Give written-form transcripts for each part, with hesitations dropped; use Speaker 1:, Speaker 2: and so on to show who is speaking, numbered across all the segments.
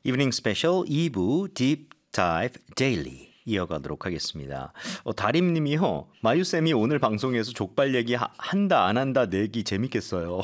Speaker 1: 이브닝 스페셜 2부 Deep Dive Daily 이어가도록 하겠습니다. 다림님이요. 마유쌤이 오늘 방송에서 족발 얘기 한다 안 한다 내기 재밌겠어요.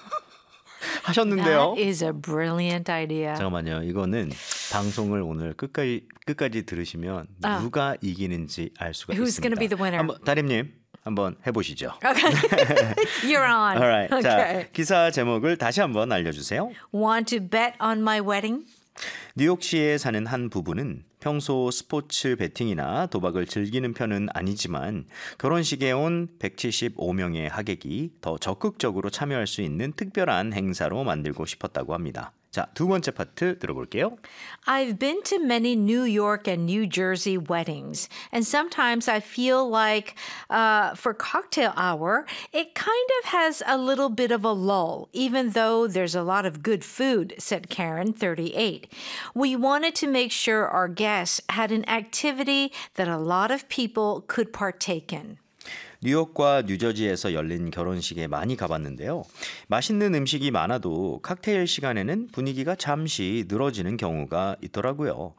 Speaker 1: 하셨는데요.
Speaker 2: That is a brilliant idea.
Speaker 1: 잠깐만요. 이거는 방송을 오늘 끝까지 들으시면 누가 이기는지 알 수가
Speaker 2: Who's
Speaker 1: 있습니다.
Speaker 2: going to be the winner?
Speaker 1: 다림님 한번 해보시죠.
Speaker 2: Okay. You're on.
Speaker 1: Alright.
Speaker 2: Okay.
Speaker 1: 자, 기사 제목을 다시 한번 알려주세요.
Speaker 2: Want to bet on my wedding?
Speaker 1: 뉴욕시에 사는 한 부부는 평소 스포츠 베팅이나 도박을 즐기는 편은 아니지만 결혼식에 온 175명의 하객이 더 적극적으로 참여할 수 있는 특별한 행사로 만들고 싶었다고 합니다. 자, 두 번째 파트 들어볼게요.
Speaker 2: I've been to many New York and New Jersey weddings, and sometimes I feel like for cocktail hour, it kind of has a little bit of a lull, even though there's a lot of good food, said Karen, 38. We wanted to make sure our guests had an activity that a lot of people could partake in.
Speaker 1: 뉴욕과 뉴저지에서 열린 결혼식에 많이 가봤는데요. 맛있는 음식이 많아도 칵테일 시간에는 분위기가 잠시 늘어지는 경우가 있더라고요.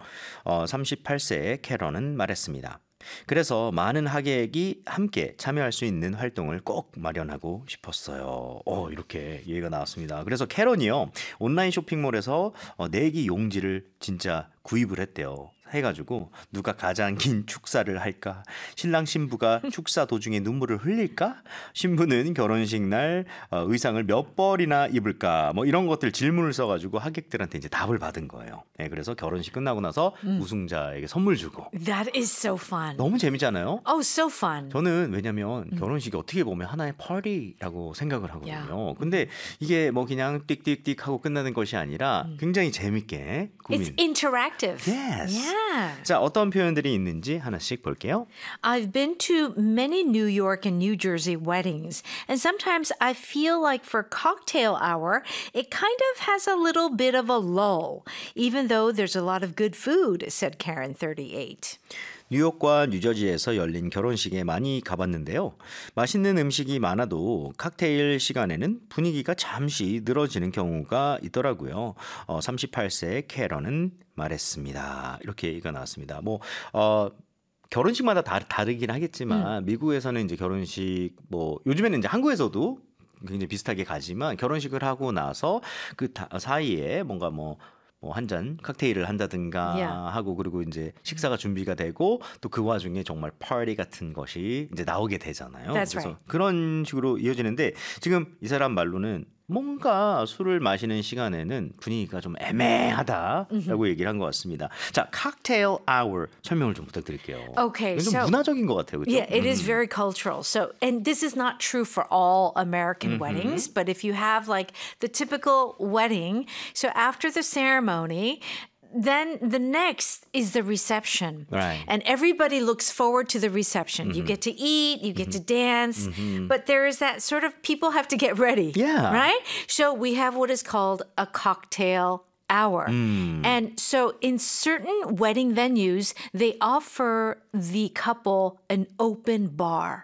Speaker 1: 38세의 캐런은 말했습니다. 그래서 많은 하객이 함께 참여할 수 있는 활동을 꼭 마련하고 싶었어요. 이렇게 얘기가 나왔습니다. 그래서 캐런이요. 온라인 쇼핑몰에서 내기 용지를 진짜 구입을 했대요. 해가지고 누가 가장 긴 축사를 할까? 신랑 신부가 축사 도중에 눈물을 흘릴까? 신부는 결혼식 날 의상을 몇 벌이나 입을까? 뭐 이런 것들 질문을 써가지고 하객들한테 이제 답을 받은 거예요. 네, 그래서 결혼식 끝나고 나서 우승자에게 선물 주고.
Speaker 2: That is so fun.
Speaker 1: 너무 재미잖아요.
Speaker 2: Oh, so fun.
Speaker 1: 저는 왜냐면 결혼식이 어떻게 보면 하나의 파티라고 생각을 하거든요. 근데 이게 뭐 그냥 띡띡띡 하고 끝나는 것이 아니라 굉장히 재밌게 꾸민.
Speaker 2: It's interactive.
Speaker 1: Yes.
Speaker 2: Yeah.
Speaker 1: 자, 어떤 표현들이 있는지 하나씩 볼게요.
Speaker 2: I've been to many New York and New Jersey weddings, and sometimes I feel like for cocktail hour, it kind of has a little bit of a lull, even though there's a lot of good food, said Karen, 38.
Speaker 1: 뉴욕과 뉴저지에서 열린 결혼식에 많이 가봤는데요. 맛있는 음식이 많아도 칵테일 시간에는 분위기가 잠시 늘어지는 경우가 있더라고요. 38세의 캐런은 말했습니다. 이렇게 얘기가 나왔습니다. 결혼식마다 다르긴 하겠지만 미국에서는 이제 결혼식 요즘에는 이제 한국에서도 굉장히 비슷하게 가지만 결혼식을 하고 나서 그 사이에 뭔가 한 잔 칵테일을 한다든가 하고 그리고 이제 식사가 준비가 되고 또 그 와중에 정말 파티 같은 것이 이제 나오게 되잖아요.
Speaker 2: That's
Speaker 1: 그래서
Speaker 2: right.
Speaker 1: 그런 식으로 이어지는데 지금 이 사람 말로는 뭔가 술을 마시는 시간에는 분위기가 좀 애매하다라고 얘기를 한 것 같습니다. 자, cocktail hour 설명을 좀 부탁드릴게요.
Speaker 2: Okay,
Speaker 1: 좀
Speaker 2: so
Speaker 1: 문화적인 것 같아요, 그렇죠?
Speaker 2: yeah, it is very cultural. So, and this is not true for all American weddings, but if you have like the typical wedding, so after the ceremony, then the next is the reception.
Speaker 1: Right.
Speaker 2: And everybody looks forward to the reception. You get to eat, you get to dance, but there is that sort of people have to get ready.
Speaker 1: Yeah.
Speaker 2: Right? So we have what is called a cocktail hour. And so in certain wedding venues, they offer the couple an open bar.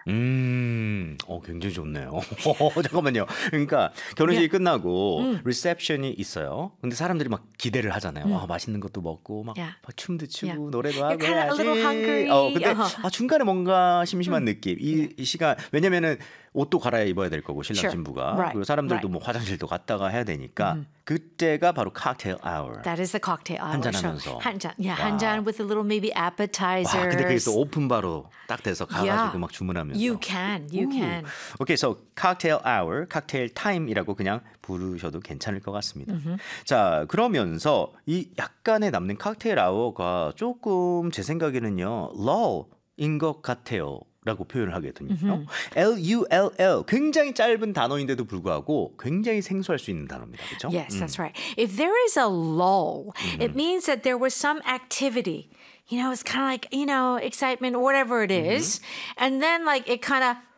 Speaker 1: 굉장히 좋네요. 잠깐만요. 그러니까 결혼식이 끝나고 리셉션이 있어요. 근데 사람들이 막 기대를 하잖아요. 맛있는 것도 먹고 막 춤도 추고 노래도 하고
Speaker 2: You're kind of a little hungry.
Speaker 1: 근데 중간에 뭔가 심심한 느낌. 이 시간 왜냐면은 옷도 갈아입어야 될 거고 신랑
Speaker 2: Sure.
Speaker 1: 신부가
Speaker 2: Right.
Speaker 1: 그리고 사람들도
Speaker 2: Right.
Speaker 1: 뭐 화장실도 갔다가 해야 되니까 그때가 바로 cocktail hour.
Speaker 2: That is the cocktail hour.
Speaker 1: 한잔하면서.
Speaker 2: 한 잔. Yeah, 한 잔 with a little maybe appetizers.
Speaker 1: 와, 근데 그게 또 오픈바로 딱 돼서 가가지고 막 주문하면서.
Speaker 2: You can.
Speaker 1: Okay, so cocktail hour, cocktail time이라고 그냥 부르셔도 괜찮을 것 같습니다. 자, 그러면서 이 약간의 남는 cocktail hour가 조금 제 생각에는요, lull인 것 같아요. 라고 표현을 하거든요. L-U-L-L 굉장히 짧은 단어인데도 불구하고 굉장히 생소할 수 있는 단어입니다. 그렇죠?
Speaker 2: Yes, that's right. If there is a lull, it means that there was some activity. You know, it's kind of like, excitement or whatever it is. And then like it kind of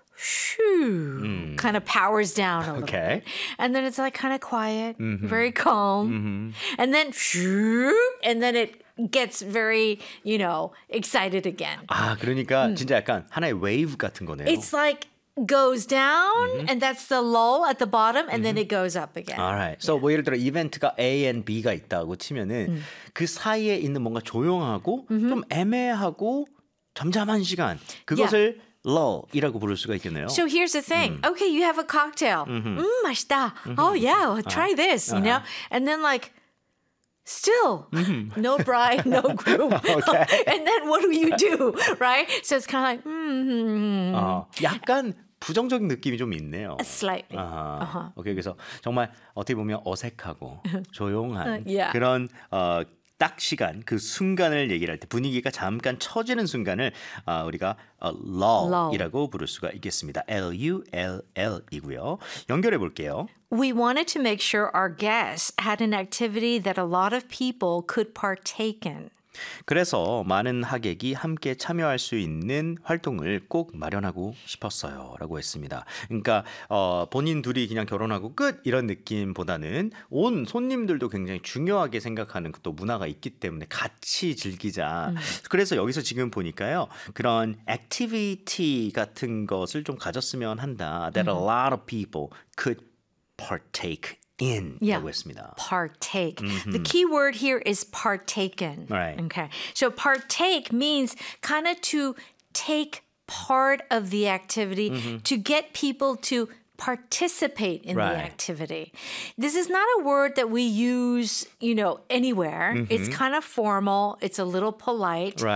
Speaker 2: kind of powers down a little
Speaker 1: Okay.
Speaker 2: bit. And then it's like kind of quiet, very calm. And then and then it gets very, excited again.
Speaker 1: 그러니까 진짜 약간 하나의 웨이브 같은 거네요.
Speaker 2: It's like goes down and that's the lull at the bottom and then it goes up again.
Speaker 1: Alright. So 뭐 예를 들어 이벤트가 A and B가 있다고 치면은 그 사이에 있는 뭔가 조용하고 좀 애매하고 잠잠한 시간 그것을 lull이라고 부를 수가 있겠네요.
Speaker 2: So here's the thing. Okay, you have a cocktail. 맛있다. Oh yeah, well, try this, you know? And then like still no bride, no groom. And then what do? Right? So it's kind of like
Speaker 1: 약간 부정적인 느낌이 좀 있네요.
Speaker 2: slightly.
Speaker 1: 오케이, 그래서 정말 어떻게 보면 어색하고 조용한
Speaker 2: Yeah.
Speaker 1: 그런 딱 시간, 그 순간을 얘기를 할 때 분위기가 잠깐 처지는 순간을 우리가 lull이라고 부를 수가 있겠습니다. Lull이고요. 연결해 볼게요.
Speaker 2: We wanted to make sure our guests had an activity that a lot of people could partake in.
Speaker 1: 그래서 많은 하객이 함께 참여할 수 있는 활동을 꼭 마련하고 싶었어요 라고 했습니다. 그러니까 본인 둘이 그냥 결혼하고 끝 이런 느낌보다는 온 손님들도 굉장히 중요하게 생각하는 또 문화가 있기 때문에 같이 즐기자. 그래서 여기서 지금 보니까요. 그런 액티비티 같은 것을 좀 가졌으면 한다. That a lot of people could partake in 라고 했습니다.
Speaker 2: Partake. The key word here is partaken.
Speaker 1: Right.
Speaker 2: Okay. So partake means kind of to take part of the activity to get people to participate in the activity. This is not a word that we use, anywhere. It's kind of formal. It's a little polite.